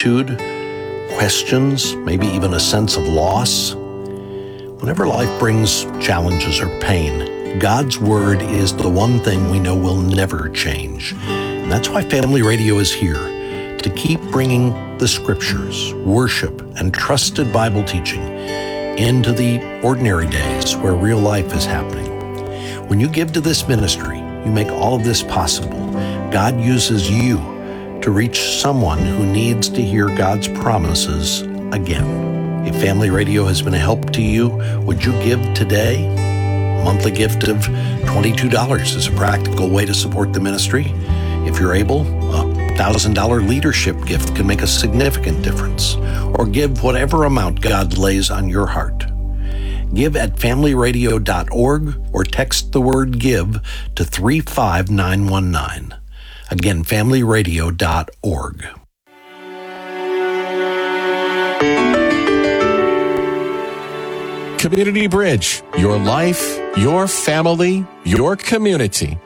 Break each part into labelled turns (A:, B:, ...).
A: gratitude, questions, maybe even a sense of loss. Whenever life brings challenges or pain, God's Word is the one thing we know will never change. And that's why Family Radio is here, to keep bringing the Scriptures, worship, and trusted Bible teaching into the ordinary days where real life is happening. When you give to this ministry, you make all of this possible. God uses you to reach someone who needs to hear God's promises again. If Family Radio has been a help to you, would you give today? A monthly gift of $22 is a practical way to support the ministry. If you're able, a $1,000 leadership gift can make a significant difference. Or give whatever amount God lays on your heart. Give at familyradio.org or text the word GIVE to 35919. Again, familyradio.org.
B: Community Bridge, your life, your family, your community.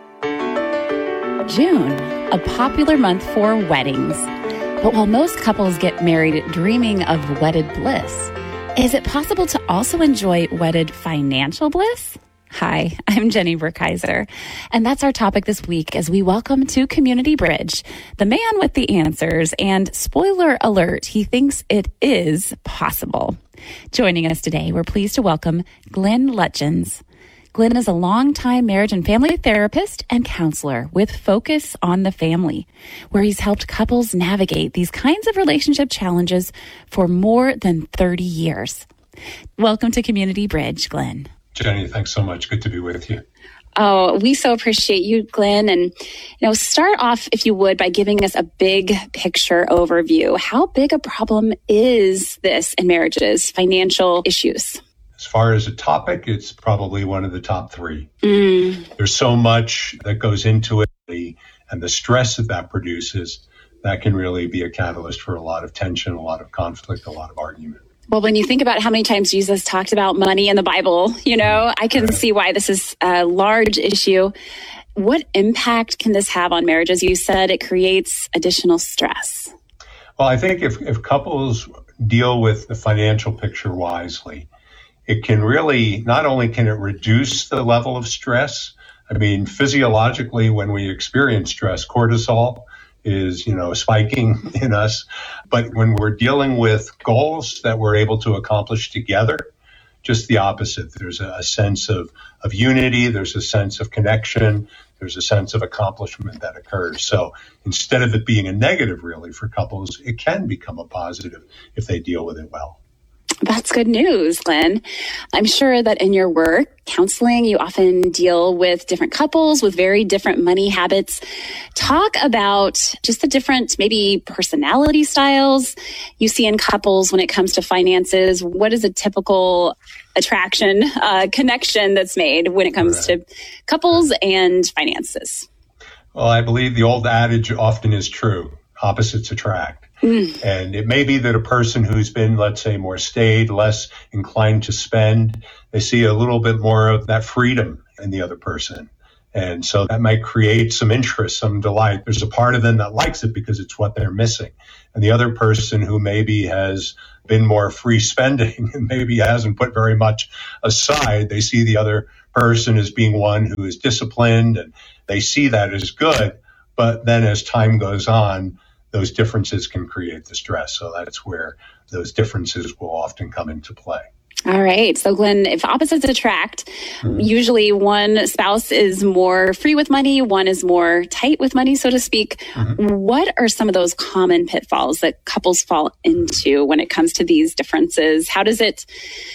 C: June, a popular month for weddings. But while most couples get married dreaming of wedded bliss, is it possible to also enjoy wedded financial bliss? Hi, I'm Jenny Burkhizer, and that's our topic this week as we welcome to Community Bridge, the man with the answers, and spoiler alert, he thinks it is possible. Joining us today, we're pleased to welcome Glenn Lutjens. Glenn is a longtime marriage and family therapist and counselor with Focus on the Family, where he's helped couples navigate these kinds of relationship challenges for more than 30 years. Welcome to Community Bridge, Glenn.
D: Jenny, thanks so much. Good to be with you.
C: Oh, we so appreciate you, Glenn. And, start off, if you would, by giving us a big picture overview. How big a problem is this in marriages, financial issues?
D: As far as a topic, it's probably one of the top three. There's so much that goes into it, and the stress that produces, that can really be a catalyst for a lot of tension, a lot of conflict, a lot of argument.
C: Well, when you think about how many times Jesus talked about money in the Bible, I can see why this is a large issue. What impact can this have on marriages? You said it creates additional stress.
D: Well, I think if couples deal with the financial picture wisely, it can really, not only can it reduce the level of stress, physiologically, when we experience stress, cortisol is, spiking in us. But when we're dealing with goals that we're able to accomplish together, just the opposite. There's a sense of unity. There's a sense of connection. There's a sense of accomplishment that occurs. So instead of it being a negative, really, for couples, it can become a positive if they deal with it well.
C: That's good news, Glenn. I'm sure that in your work, counseling, you often deal with different couples with very different money habits. Talk about just the different, maybe personality styles you see in couples when it comes to finances. What is a typical attraction, connection that's made when it comes to couples and finances?
D: Well, I believe the old adage often is true. Opposites attract. And it may be that a person who's been, let's say, more staid, less inclined to spend, they see a little bit more of that freedom in the other person. And so that might create some interest, some delight. There's a part of them that likes it because it's what they're missing. And the other person who maybe has been more free spending and maybe hasn't put very much aside, they see the other person as being one who is disciplined, and they see that as good. But then as time goes on, those differences can create the stress. So that's where those differences will often come into play.
C: All right. So, Glenn, if opposites attract, usually one spouse is more free with money, one is more tight with money, so to speak. What are some of those common pitfalls that couples fall into when it comes to these differences? How does it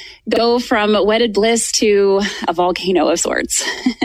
C: go from wedded bliss to a volcano of sorts?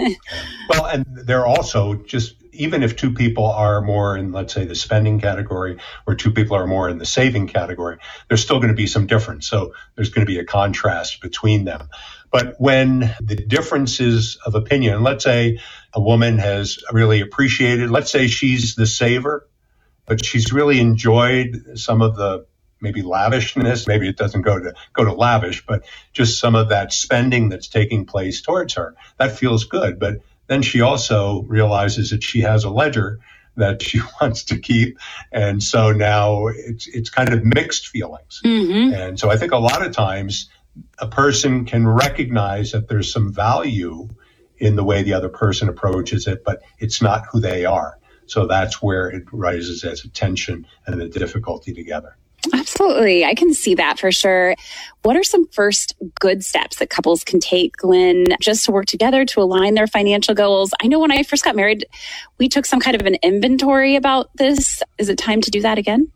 D: Well, and they're also just, even if two people are more in, let's say, the spending category, or two people are more in the saving category, there's still going to be some difference. So there's going to be a contrast between them. But when the differences of opinion, let's say a woman has really appreciated, let's say she's the saver, but she's really enjoyed some of the maybe lavishness, maybe it doesn't go to lavish, but just some of that spending that's taking place towards her. That feels good. But then she also realizes that she has a ledger that she wants to keep. And so now it's kind of mixed feelings. And so I think a lot of times a person can recognize that there's some value in the way the other person approaches it, but it's not who they are. So that's where it rises as a tension and a difficulty together.
C: Absolutely. I can see that for sure. What are some first good steps that couples can take, Glenn, just to work together to align their financial goals? I know when I first got married, we took some kind of an inventory about this. Is it time to do that again?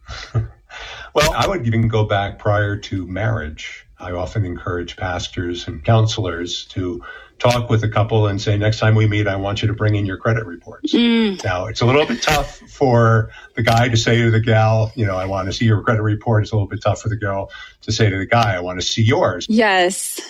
D: Well, I would even go back prior to marriage. I often encourage pastors and counselors to talk with a couple and say, next time we meet, I want you to bring in your credit reports. Now, it's a little bit tough for the guy to say to the gal, I want to see your credit report. It's a little bit tough for the girl to say to the guy, I want to see yours.
C: Yes.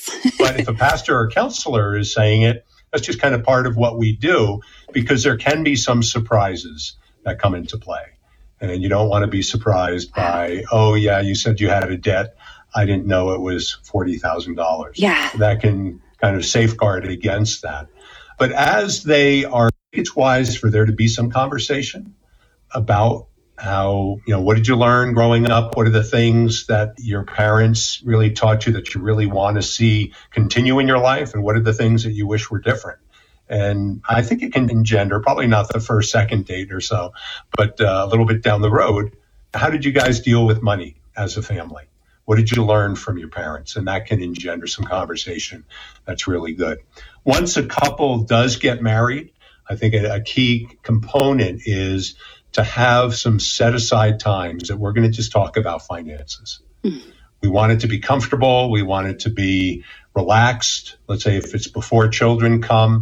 D: But if a pastor or counselor is saying it, that's just kind of part of what we do, because there can be some surprises that come into play. And you don't want to be surprised by, oh, yeah, you said you had a debt. I didn't know it was $40,000.
C: Yeah.
D: That can kind of safeguard against that. But as they are, it's wise for there to be some conversation about how, what did you learn growing up? What are the things that your parents really taught you that you really want to see continue in your life? And what are the things that you wish were different? And I think it can engender, probably not the first, second date or so, but a little bit down the road. How did you guys deal with money as a family? What did you learn from your parents? And that can engender some conversation that's really good. Once a couple does get married, I think a key component is to have some set aside times that we're going to just talk about finances. We want it to be comfortable. We want it to be relaxed. Let's say if it's before children come,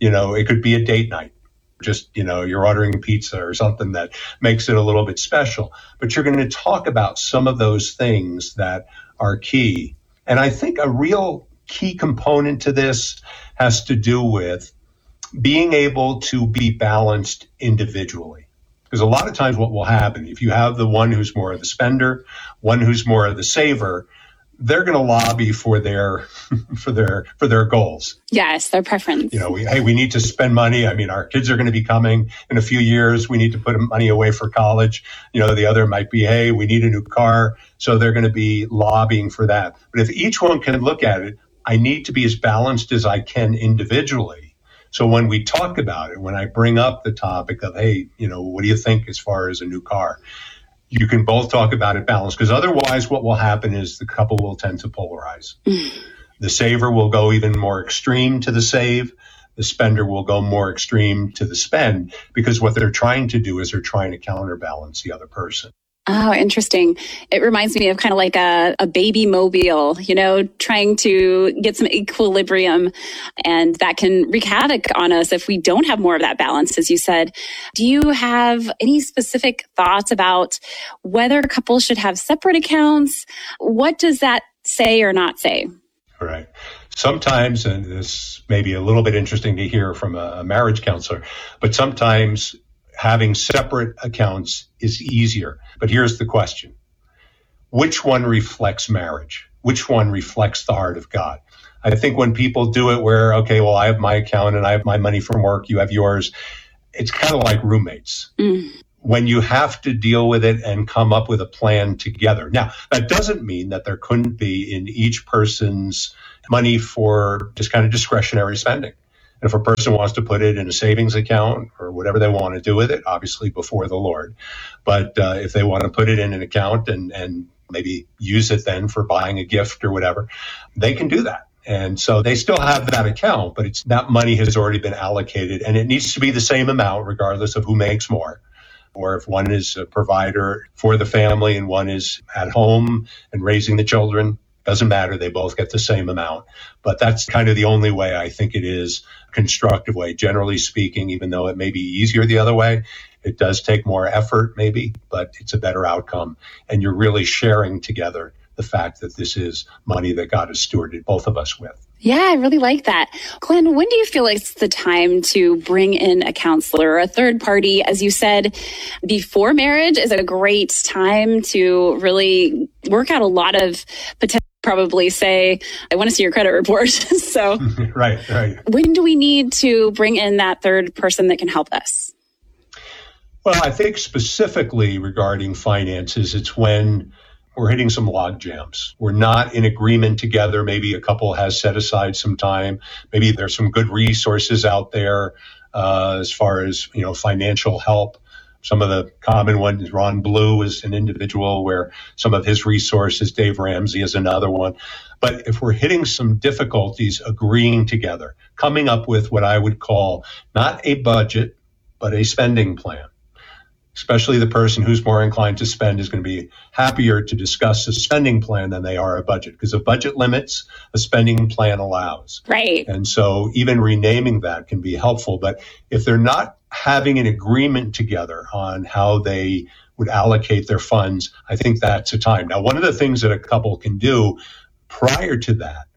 D: it could be a date night. Just, you're ordering pizza or something that makes it a little bit special. But you're going to talk about some of those things that are key. And I think a real key component to this has to do with being able to be balanced individually. Because a lot of times what will happen, if you have the one who's more of the spender, one who's more of the saver, they're going to lobby for their goals.
C: Yes, their preference.
D: We need to spend money. I mean, our kids are going to be coming in a few years. We need to put money away for college. The other might be, hey, we need a new car. So they're going to be lobbying for that. But if each one can look at it, I need to be as balanced as I can individually. So when we talk about it, when I bring up the topic of, hey, what do you think as far as a new car? You can both talk about it balanced, because otherwise what will happen is the couple will tend to polarize. The saver will go even more extreme to the save. The spender will go more extreme to the spend, because what they're trying to do is they're trying to counterbalance the other person.
C: Oh, interesting. It reminds me of kind of like a baby mobile, trying to get some equilibrium, and that can wreak havoc on us if we don't have more of that balance, as you said. Do you have any specific thoughts about whether couples should have separate accounts? What does that say or not say?
D: Right. Sometimes, and this may be a little bit interesting to hear from a marriage counselor, but sometimes having separate accounts is easier. But here's the question. Which one reflects marriage? Which one reflects the heart of God? I think when people do it where, okay, well, I have my account and I have my money from work, you have yours, it's kind of like roommates. When you have to deal with it and come up with a plan together. Now, that doesn't mean that there couldn't be in each person's money for just kind of discretionary spending. And if a person wants to put it in a savings account or whatever they want to do with it, obviously before the Lord. But if they want to put it in an account and maybe use it then for buying a gift or whatever, they can do that. And so they still have that account, but that money has already been allocated, and it needs to be the same amount regardless of who makes more. Or if one is a provider for the family and one is at home and raising the children, doesn't matter. They both get the same amount. But that's kind of the only way I think it is a constructive way. Generally speaking, even though it may be easier the other way, it does take more effort maybe, but it's a better outcome. And you're really sharing together the fact that this is money that God has stewarded both of us with.
C: Yeah, I really like that. Glenn, when do you feel like it's the time to bring in a counselor or a third party? As you said, before marriage is a great time to really work out a lot of potential. Probably say, I want to see your credit report. So
D: right.
C: When do we need to bring in that third person that can help us?
D: Well, I think specifically regarding finances, it's when we're hitting some log jams. We're not in agreement together. Maybe a couple has set aside some time. Maybe there's some good resources out there as far as, financial help. Some of the common ones, Ron Blue is an individual where some of his resources, Dave Ramsey is another one. But if we're hitting some difficulties, agreeing together, coming up with what I would call not a budget, but a spending plan. Especially the person who's more inclined to spend is going to be happier to discuss a spending plan than they are a budget, because of budget limits, a spending plan allows.
C: Right.
D: And so even renaming that can be helpful. But if they're not having an agreement together on how they would allocate their funds, I think that's a time. Now, one of the things that a couple can do prior to that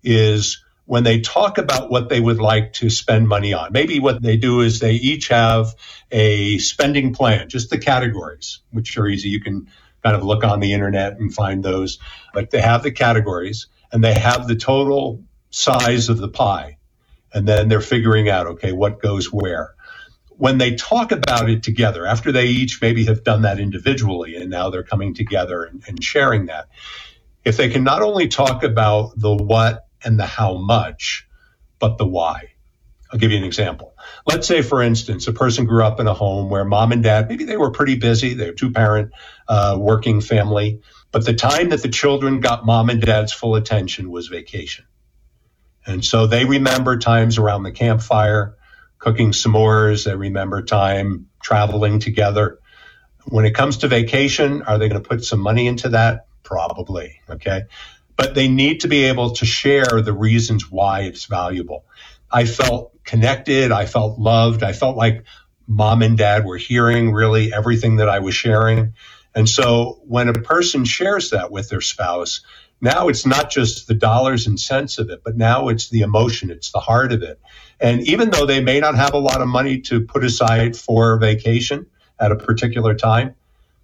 D: is when they talk about what they would like to spend money on, maybe what they do is they each have a spending plan, just the categories, which are easy. You can kind of look on the internet and find those. But they have the categories and they have the total size of the pie. And then they're figuring out, okay, what goes where. When they talk about it together, after they each maybe have done that individually and now they're coming together and sharing that, if they can not only talk about the what and the how much, but the why. I'll give you an example. Let's say, for instance, a person grew up in a home where mom and dad, maybe they were pretty busy. They were two-parent working family. But the time that the children got mom and dad's full attention was vacation. And so they remember times around the campfire, cooking s'mores. They remember time traveling together. When it comes to vacation, are they going to put some money into that? Probably. Okay. But they need to be able to share the reasons why it's valuable. I felt connected. I felt loved. I felt like mom and dad were hearing really everything that I was sharing. And so when a person shares that with their spouse, now it's not just the dollars and cents of it, but now it's the emotion. It's the heart of it. And even though they may not have a lot of money to put aside for vacation at a particular time,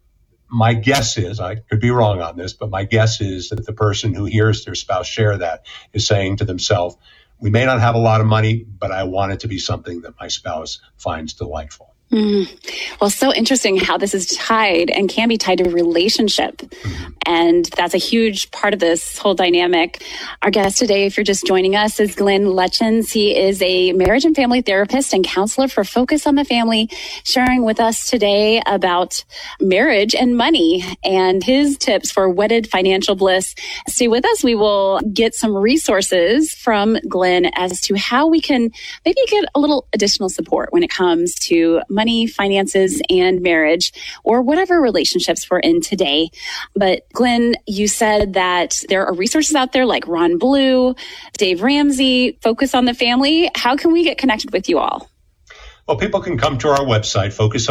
D: my guess is, I could be wrong on this, but my guess is that the person who hears their spouse share that is saying to themselves, we may not have a lot of money, but I want it to be something that my spouse finds delightful.
C: Well, so interesting how this is tied and can be tied to relationship. And that's a huge part of this whole dynamic. Our guest today, if you're just joining us, is Glenn Lutjens. He is a marriage and family therapist and counselor for Focus on the Family, sharing with us today about marriage and money and his tips for wedded financial bliss. Stay with us. We will get some resources from Glenn as to how we can maybe get a little additional support when it comes to money, finances, and marriage, or whatever relationships we're in today. But Glenn, you said that there are resources out there like Ron Blue, Dave Ramsey, Focus on the Family. How can we get connected with you all?
D: Well, people can come to our website,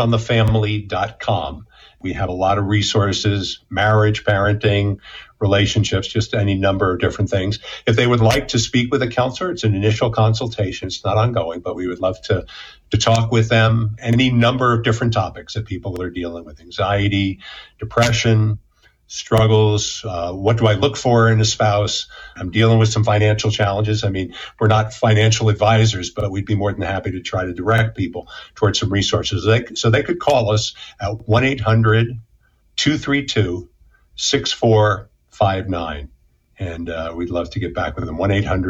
D: focusonthefamily.com. We have a lot of resources, marriage, parenting, relationships, just any number of different things. If they would like to speak with a counselor, it's an initial consultation. It's not ongoing, but we would love to talk with them. Any number of different topics that people are dealing with: anxiety, depression, struggles. What do I look for in a spouse? I'm dealing with some financial challenges. I mean, we're not financial advisors, but we'd be more than happy to try to direct people towards some resources. So they could call us at 1-800-232-6459. And we'd love to get back with them.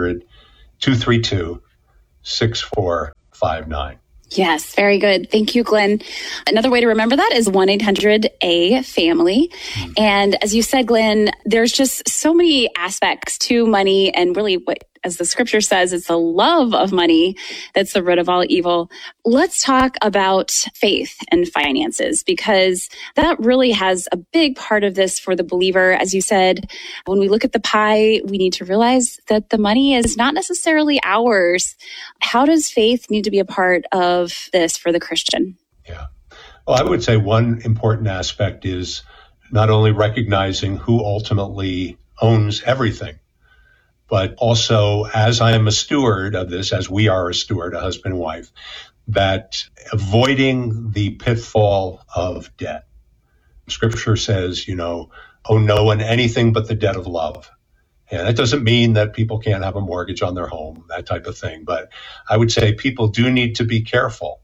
D: 1-800-232-6459.
C: Yes, very good. Thank you, Glenn. Another way to remember that is 1-800-A-FAMILY. And as you said, Glenn, there's just so many aspects to money, and really what, as the scripture says, it's the love of money that's the root of all evil. Let's talk about faith and finances, because that really has a big part of this for the believer. As you said, when we look at the pie, we need to realize that the money is not necessarily ours. How does faith need to be a part of this for the Christian?
D: Yeah. Well, I would say one important aspect is not only recognizing who ultimately owns everything, but also, as I am a steward of this, as we are a steward, a husband and wife, that avoiding the pitfall of debt. Scripture says, owe no one anything but the debt of love. And that doesn't mean that people can't have a mortgage on their home, that type of thing. But I would say people do need to be careful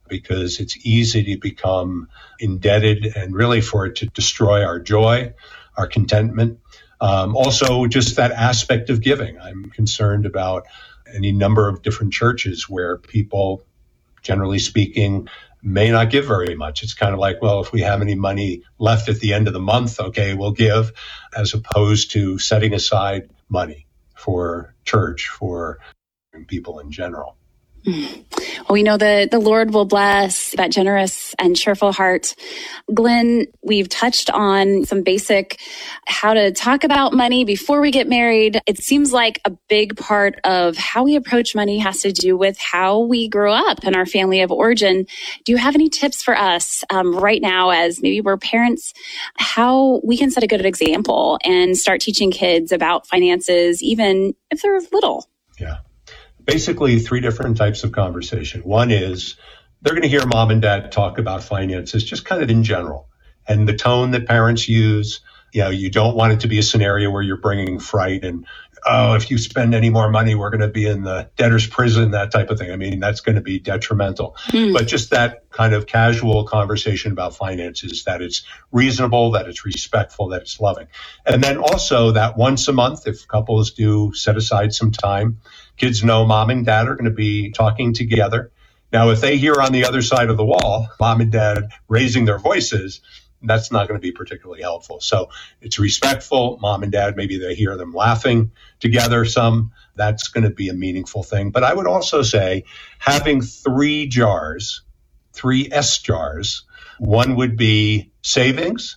D: because it's easy to become indebted and really for it to destroy our joy, our contentment. Also, just that aspect of giving. I'm concerned about any number of different churches where people, generally speaking, may not give very much. It's kind of like, well, if we have any money left at the end of the month, okay, we'll give, as opposed to setting aside money for church, for people in general.
C: Well, we know that the Lord will bless that generous and cheerful heart. Glenn, we've touched on some basic how to talk about money before we get married. It seems like a big part of how we approach money has to do with how we grow up in our family of origin. Do you have any tips for us right now, as maybe we're parents, how we can set a good example and start teaching kids about finances, even if they're little?
D: Yeah. Basically, three different types of conversation. One is they're going to hear mom and dad talk about finances just kind of in general. And the tone that parents use, you don't want it to be a scenario where you're bringing fright and, oh, if you spend any more money, we're going to be in the debtor's prison, that type of thing. I mean, that's going to be detrimental. But just that kind of casual conversation about finances, that it's reasonable, that it's respectful, that it's loving. And then also that once a month, if couples do set aside some time, kids know mom and dad are going to be talking together. Now, if they hear on the other side of the wall, mom and dad raising their voices, that's not going to be particularly helpful. So it's respectful. Mom and dad, maybe they hear them laughing together some. That's going to be a meaningful thing. But I would also say having three S jars, one would be savings,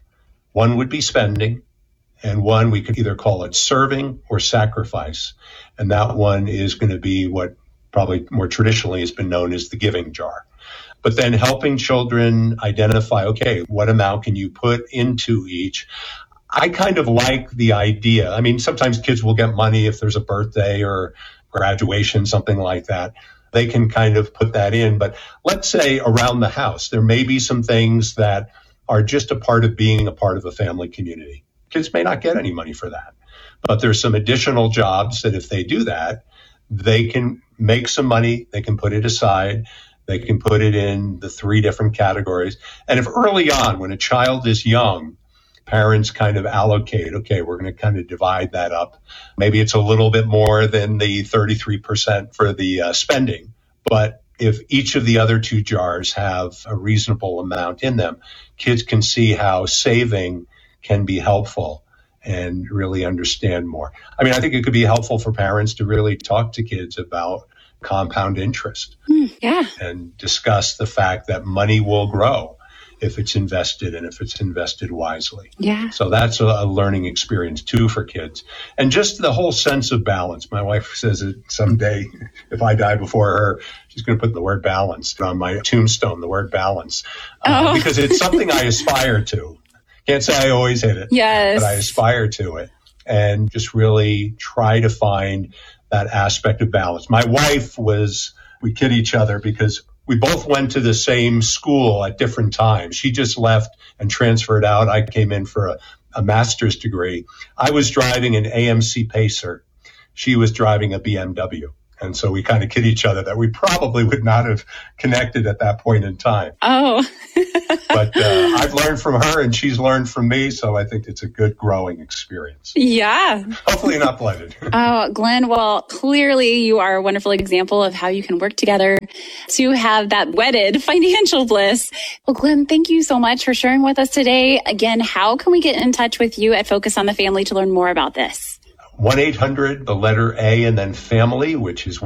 D: one would be spending, and one we could either call it serving or sacrifice. And that one is going to be what probably more traditionally has been known as the giving jar. But then helping children identify, okay, what amount can you put into each? I kind of like the idea. I mean, sometimes kids will get money if there's a birthday or graduation, something like that. They can kind of put that in. But let's say around the house, there may be some things that are just a part of being a part of a family community. Kids may not get any money for that. But there's some additional jobs that if they do that, they can make some money, they can put it aside. They can put it in the three different categories. And if early on, when a child is young, parents kind of allocate, okay, we're going to kind of divide that up. Maybe it's a little bit more than the 33% for the spending. But if each of the other two jars have a reasonable amount in them, kids can see how saving can be helpful and really understand more. I mean, I think it could be helpful for parents to really talk to kids about compound interest and discuss the fact that money will grow if it's invested and if it's invested wisely.
C: Yeah.
D: So that's a learning experience too for kids. And just the whole sense of balance. My wife says that someday, if I die before her, she's going to put the word balance on my tombstone, the word balance, because it's something I aspire to. Can't say I always hit it, but I aspire to it and just really try to find that aspect of balance. My wife we kid each other because we both went to the same school at different times. She just left and transferred out. I came in for a master's degree. I was driving an AMC Pacer. She was driving a BMW. And so we kind of kid each other that we probably would not have connected at that point in time.
C: Oh.
D: But I've learned from her and she's learned from me. So I think it's a good growing experience.
C: Yeah.
D: Hopefully not blended.
C: Oh, Glenn, well, clearly you are a wonderful example of how you can work together to have that wedded financial bliss. Well, Glenn, thank you so much for sharing with us today. Again, how can we get in touch with you at Focus on the Family to learn more about this?
D: 1-800, the letter A, and then family, which is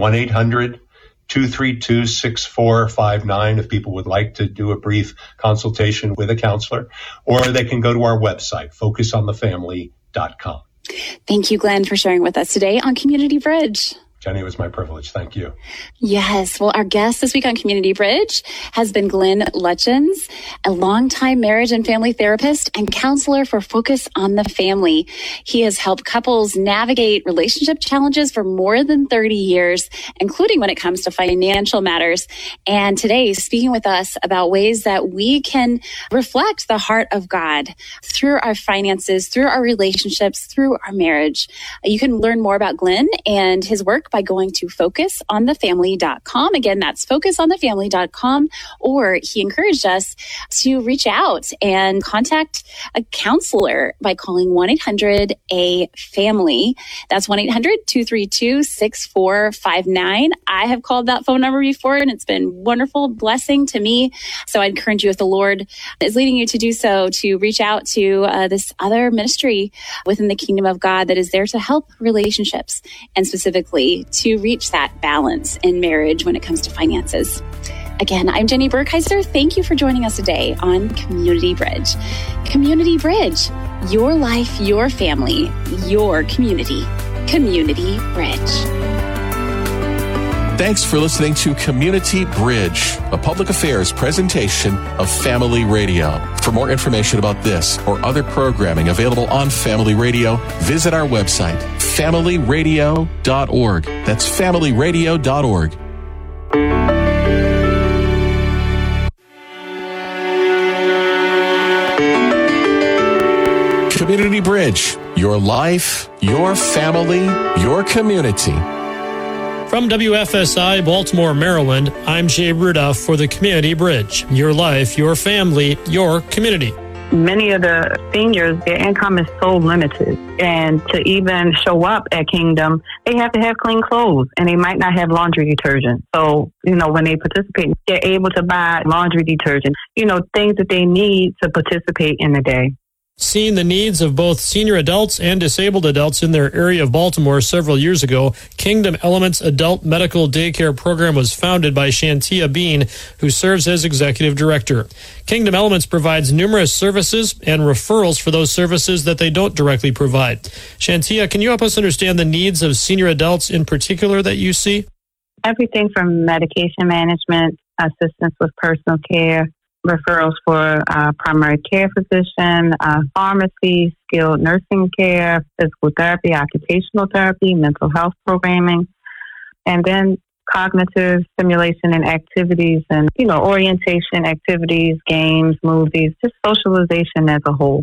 D: 1-800-232-6459 if people would like to do a brief consultation with a counselor, or they can go to our website, focusonthefamily.com.
C: Thank you, Glenn, for sharing with us today on Community Bridge.
D: Jenny, it was my privilege. Thank you.
C: Yes. Well, our guest this week on Community Bridge has been Glenn Lutjens, a longtime marriage and family therapist and counselor for Focus on the Family. He has helped couples navigate relationship challenges for more than 30 years, including when it comes to financial matters. And today, he's speaking with us about ways that we can reflect the heart of God through our finances, through our relationships, through our marriage. You can learn more about Glenn and his work work by going to focusonthefamily.com. Again, that's focusonthefamily.com. Or he encouraged us to reach out and contact a counselor by calling 1-800-A-FAMILY. That's 1-800-232-6459. I have called that phone number before, and it's been wonderful blessing to me. So I encourage you, if the Lord is leading you to do so, to reach out to this other ministry within the kingdom of God that is there to help relationships, and specifically to reach that balance in marriage when it comes to finances. Again, I'm Jenny Burkheiser. Thank you for joining us today on Community Bridge. Community Bridge, your life, your family, your community. Community Bridge.
B: Thanks for listening to Community Bridge, a public affairs presentation of Family Radio. For more information about this or other programming available on Family Radio, visit our website, familyradio.org. That's familyradio.org. Community Bridge, your life, your family, your community.
E: From WFSI, Baltimore, Maryland, I'm Jay Rudolph for the Community Bridge. Your life, your family, your community.
F: Many of the seniors, their income is so limited. And to even show up at Kingdom, they have to have clean clothes, and they might not have laundry detergent. So, when they participate, they're able to buy laundry detergent, things that they need to participate in the day.
E: Seeing the needs of both senior adults and disabled adults in their area of Baltimore several years ago, Kingdom Elements Adult Medical Daycare Program was founded by Shantia Bean, who serves as executive director. Kingdom Elements provides numerous services and referrals for those services that they don't directly provide. Shantia, can you help us understand the needs of senior adults in particular that you see?
F: Everything from medication management, assistance with personal care, referrals for primary care physician, pharmacy, skilled nursing care, physical therapy, occupational therapy, mental health programming, and then cognitive stimulation and activities and, orientation activities, games, movies, just socialization as a whole.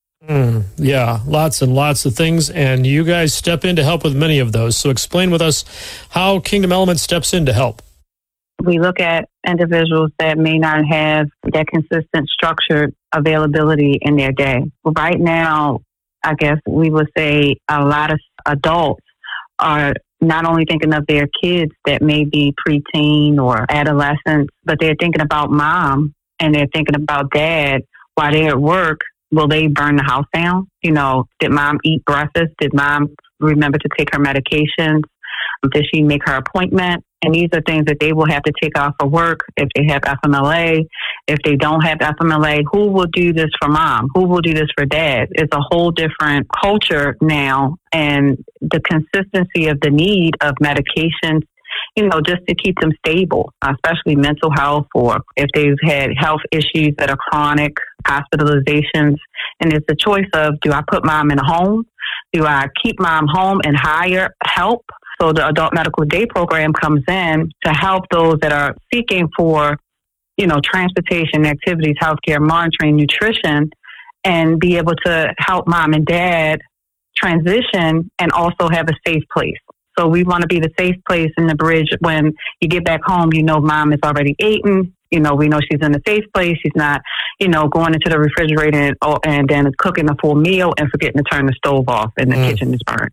E: Yeah, lots and lots of things, and you guys step in to help with many of those. So explain with us how Kingdom Elements steps in to help.
F: We look at individuals that may not have that consistent structured availability in their day. Right now, I guess we would say a lot of adults are not only thinking of their kids that may be preteen or adolescents, but they're thinking about mom and they're thinking about dad while they're at work. Will they burn the house down? Did mom eat breakfast? Did mom remember to take her medications? Did she make her appointment? And these are things that they will have to take off for work if they have FMLA. If they don't have FMLA, who will do this for mom? Who will do this for dad? It's a whole different culture now. And the consistency of the need of medications, just to keep them stable, especially mental health, or if they've had health issues that are chronic, hospitalizations. And it's the choice of, do I put mom in a home? Do I keep mom home and hire help? So the Adult Medical Day Program comes in to help those that are seeking for, transportation, activities, healthcare, monitoring, nutrition, and be able to help mom and dad transition and also have a safe place. So we want to be the safe place in the bridge when you get back home, mom is already eaten. We know she's in a safe place. She's not, going into the refrigerator and then cooking a full meal and forgetting to turn the stove off and the kitchen is burnt.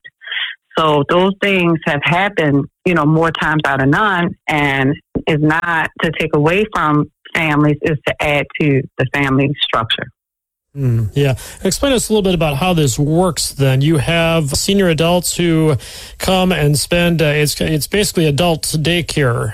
F: So those things have happened, more times out of none, and is not to take away from families, is to add to the family structure.
E: Yeah. Explain to us a little bit about how this works then. You have senior adults who come and spend, it's basically adult daycare.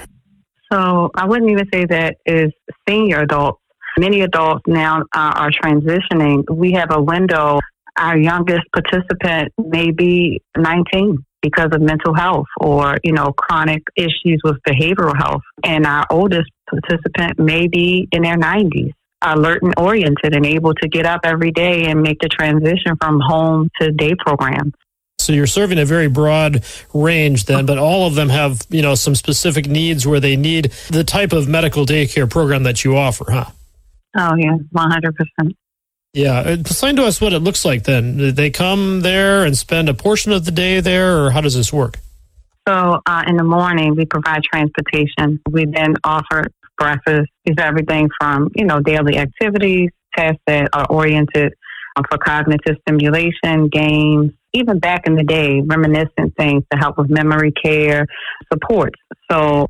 F: So I wouldn't even say that is senior adults. Many adults now are transitioning. We have a window. Our youngest participant may be 19 because of mental health or, chronic issues with behavioral health. And our oldest participant may be in their 90s, alert and oriented and able to get up every day and make the transition from home to day program.
E: So you're serving a very broad range then, but all of them have, some specific needs where they need the type of medical daycare program that you offer, huh?
F: Oh, yeah, 100%.
E: Yeah. Explain to us what it looks like then. Do they come there and spend a portion of the day there, or how does this work?
F: So in the morning, we provide transportation. We then offer breakfast. It's everything from, daily activities, tests that are oriented for cognitive stimulation, games, even back in the day, reminiscent things to help with memory care, supports. So,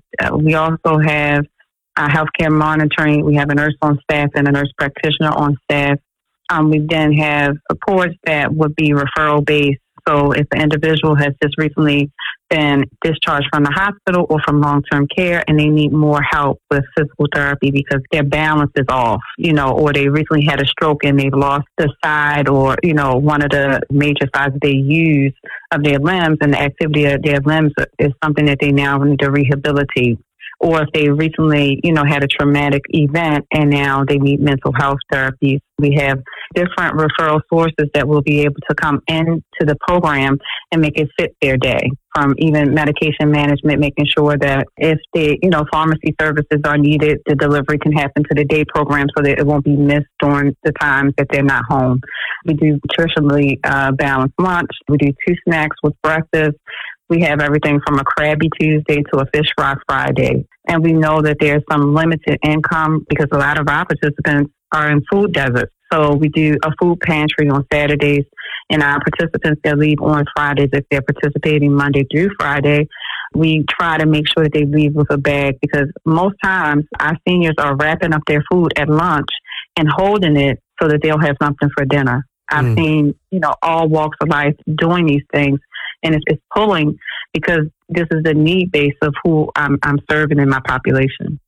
F: we also have healthcare monitoring. We have a nurse on staff and a nurse practitioner on staff. We then have supports that would be referral based. So if the individual has just recently been discharged from the hospital or from long-term care and they need more help with physical therapy because their balance is off, or they recently had a stroke and they've lost the side or, one of the major sides they use of their limbs, and the activity of their limbs is something that they now need to rehabilitate. Or if they recently, had a traumatic event and now they need mental health therapies. We have different referral sources that will be able to come into the program and make it fit their day, from even medication management, making sure that if the, pharmacy services are needed, the delivery can happen to the day program so that it won't be missed during the times that they're not home. We do nutritionally balanced lunch. We do 2 snacks with breakfast. We have everything from a Krabby Tuesday to a Fish Fry Friday. And we know that there's some limited income because a lot of our participants are in food deserts. So we do a food pantry on Saturdays, and our participants that leave on Fridays, if they're participating Monday through Friday, we try to make sure that they leave with a bag, because most times our seniors are wrapping up their food at lunch and holding it so that they'll have something for dinner. I've seen, all walks of life doing these things. And it's pulling because this is the need base of who I'm serving in my population.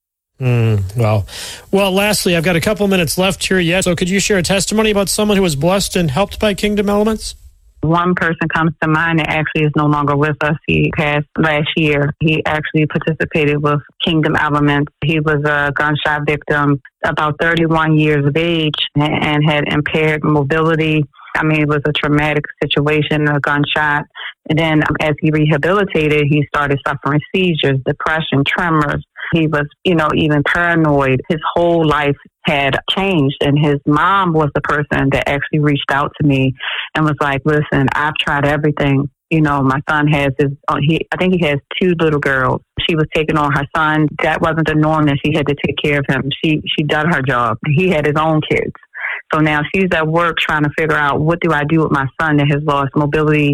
E: Wow. Well, lastly, I've got a couple minutes left here yet. So could you share a testimony about someone who was blessed and helped by Kingdom Elements?
F: One person comes to mind that actually is no longer with us. He passed last year. He actually participated with Kingdom Elements. He was a gunshot victim, about 31 years of age, and had impaired mobility. It was a traumatic situation, a gunshot. And then as he rehabilitated, he started suffering seizures, depression, tremors. He was, even paranoid. His whole life had changed. And his mom was the person that actually reached out to me and was like, listen, I've tried everything. My son has I think he has 2 little girls. She was taking on her son. That wasn't the norm, that she had to take care of him. She done her job. He had his own kids. So now she's at work trying to figure out, what do I do with my son that has lost mobility?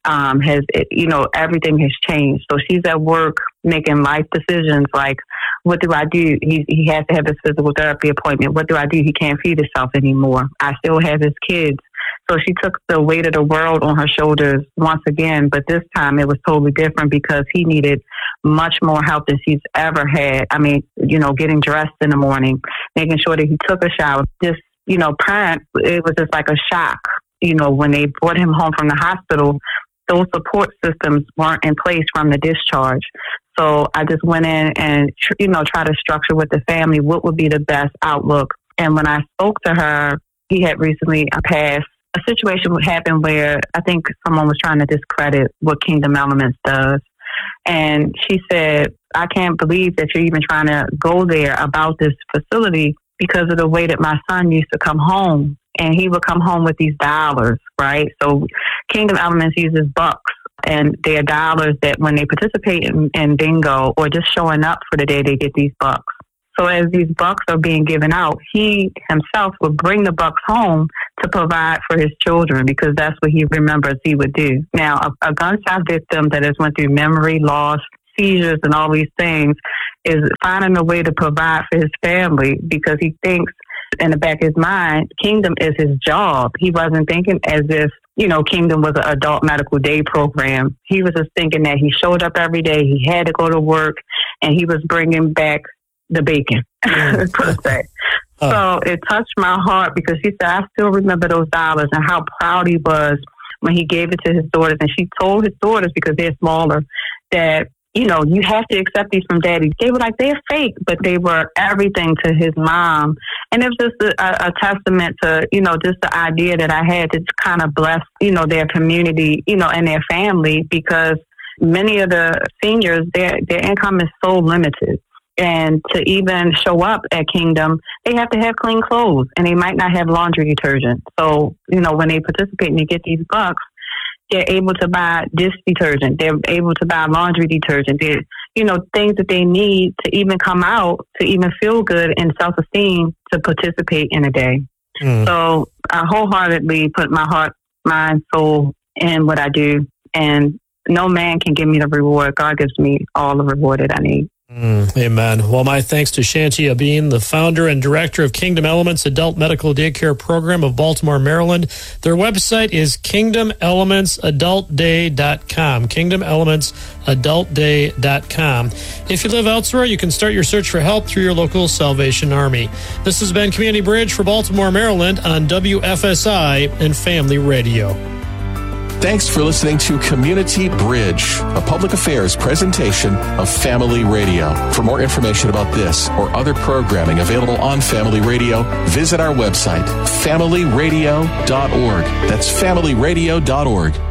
F: Everything has changed. So she's at work making life decisions like, what do I do? He has to have his physical therapy appointment. What do I do? He can't feed himself anymore. I still have his kids. So she took the weight of the world on her shoulders once again, but this time it was totally different because he needed much more help than she's ever had. Getting dressed in the morning, making sure that he took a shower. Just, parent, it was just like a shock. When they brought him home from the hospital, those support systems weren't in place from the discharge. So I just went in and, try to structure with the family what would be the best outlook. And when I spoke to her, he had recently passed. A situation would happen where I think someone was trying to discredit what Kingdom Elements does. And she said, I can't believe that you're even trying to go there about this facility because of the way that my son used to come home. And he would come home with these dollars, right? So Kingdom Elements uses bucks, and they are dollars that when they participate in bingo or just showing up for the day, they get these bucks. So as these bucks are being given out, he himself would bring the bucks home to provide for his children because that's what he remembers he would do. Now, a gunshot victim that has went through memory loss, seizures, and all these things is finding a way to provide for his family because he thinks in the back of his mind, Kingdom is his job. He wasn't thinking as if, Kingdom was an adult medical day program. He was just thinking that he showed up every day, he had to go to work, and he was bringing back the bacon, per se. So it touched my heart because she said, I still remember those dollars and how proud he was when he gave it to his daughters. And she told his daughters, because they're smaller, that, you have to accept these from daddy. They were like, they're fake, but they were everything to his mom. And it was just a testament to, just the idea that I had to kind of bless, their community, and their family, because many of the seniors, their income is so limited. And to even show up at Kingdom, they have to have clean clothes, and they might not have laundry detergent. So, when they participate and they get these bucks, They're able to buy dish detergent. They're able to buy laundry detergent. They're, things that they need to even come out, to even feel good and self-esteem to participate in a day. So I wholeheartedly put my heart, mind, soul in what I do. And no man can give me the reward. God gives me all the reward that I need.
E: Amen. Well, my thanks to Shanti Abin, the founder and director of Kingdom Elements Adult Medical Daycare Program of Baltimore, Maryland. Their website is kingdomelementsadultday.com, kingdomelementsadultday.com. If you live elsewhere, you can start your search for help through your local Salvation Army. This has been Community Bridge for Baltimore, Maryland on WFSI and Family Radio.
B: Thanks for listening to Community Bridge, a public affairs presentation of Family Radio. For more information about this or other programming available on Family Radio, visit our website, familyradio.org. That's familyradio.org.